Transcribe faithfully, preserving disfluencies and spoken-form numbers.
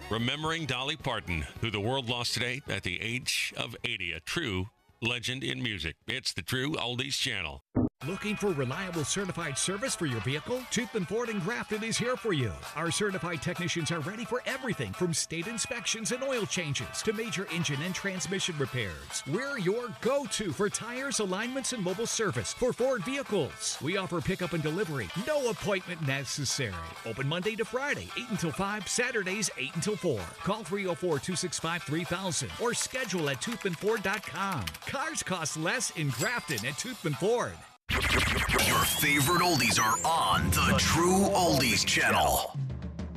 remembering Dolly Parton, who the world lost today at the age of eighty, a true legend in music. It's the True Oldies Channel. Looking for reliable certified service for your vehicle? Toothman Ford in Grafton is here for you. Our certified technicians are ready for everything from state inspections and oil changes to major engine and transmission repairs. We're your go-to for tires, alignments, and mobile service for Ford vehicles. We offer pickup and delivery. No appointment necessary. Open Monday to Friday, eight until five, Saturdays, eight until four. Call three oh four, two six five, three thousand or schedule at toothman ford dot com. Cars cost less in Grafton at Toothman Ford. Your favorite oldies are on the True Oldies Channel.